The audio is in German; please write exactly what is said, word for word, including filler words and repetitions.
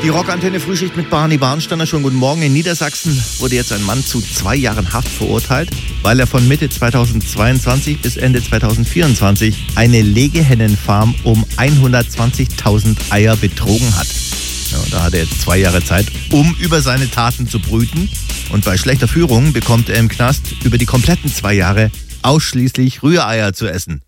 Die Rockantenne Frühschicht mit Barney Barnsteiner. Schon guten Morgen. In Niedersachsen wurde jetzt ein Mann zu zwei Jahren Haft verurteilt, weil er von Mitte zweitausendzweiundzwanzig bis Ende zweitausendvierundzwanzig eine Legehennenfarm um hundertzwanzigtausend Eier betrogen hat. Ja, da hat er jetzt zwei Jahre Zeit, um über seine Taten zu brüten. Und bei schlechter Führung bekommt er im Knast über die kompletten zwei Jahre ausschließlich Rühreier zu essen.